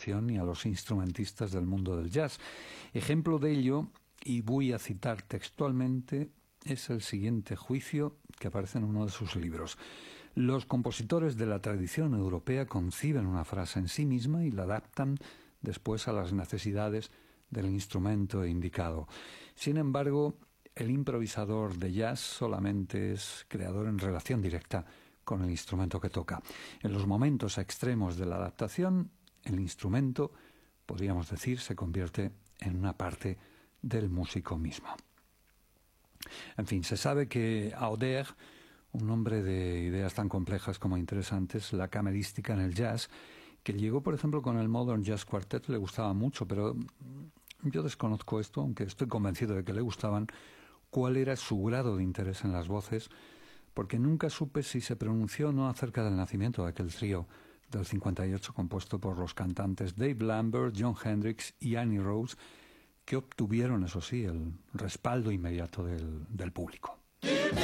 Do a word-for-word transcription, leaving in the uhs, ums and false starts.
adaptación y a los instrumentistas del mundo del jazz. Ejemplo de ello, y voy a citar textualmente, es el siguiente juicio que aparece en uno de sus libros. Los compositores de la tradición europea conciben una frase en sí misma y la adaptan después a las necesidades del instrumento indicado. Sin embargo, el improvisador de jazz solamente es creador en relación directa con el instrumento que toca. En los momentos extremos de la adaptación, el instrumento, podríamos decir, se convierte en una parte del músico mismo. En fin, se sabe que Auder, un hombre de ideas tan complejas como interesantes, la camerística en el jazz, que llegó, por ejemplo, con el Modern Jazz Quartet, le gustaba mucho, pero yo desconozco esto, aunque estoy convencido de que le gustaban, cuál era su grado de interés en las voces, porque nunca supe si se pronunció o no acerca del nacimiento de aquel trío del cincuenta y ocho compuesto por los cantantes Dave Lambert, Jon Hendricks y Annie Rose, que obtuvieron, eso sí, el respaldo inmediato del, del público.